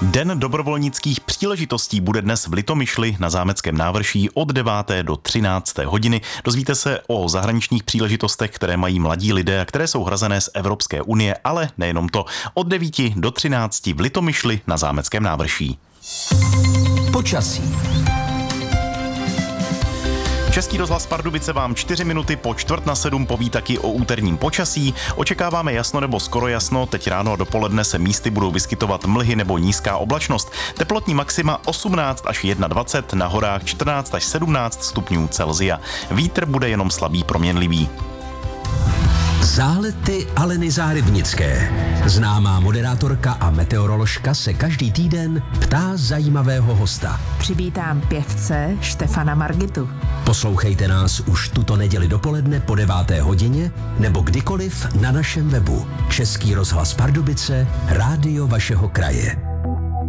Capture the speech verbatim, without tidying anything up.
Den dobrovolnických příležitostí bude dnes v Litomyšli na Zámeckém návrší od deváté do třinácté hodiny. Dozvíte se o zahraničních příležitostech, které mají mladí lidé a které jsou hrazené z Evropské unie, ale nejenom to. Od devíti do třinácti v Litomyšli na Zámeckém návrší. Počasí. Český rozhlas Pardubice vám čtyři minuty po čtvrt na sedm poví taky o úterním počasí. Očekáváme jasno nebo skoro jasno, teď ráno a dopoledne se místy budou vyskytovat mlhy nebo nízká oblačnost. Teplotní maxima osmnáct až dvacet jedna, na horách čtrnáct až sedmnáct stupňů Celsia. Vítr bude jenom slabý proměnlivý. Zálety Aleny Zárybnické. Známá moderátorka a meteoroložka se každý týden ptá zajímavého hosta. Přivítám pěvce Štefana Margitu. Poslouchejte nás už tuto neděli dopoledne po deváté hodině nebo kdykoliv na našem webu. Český rozhlas Pardubice, rádio vašeho kraje.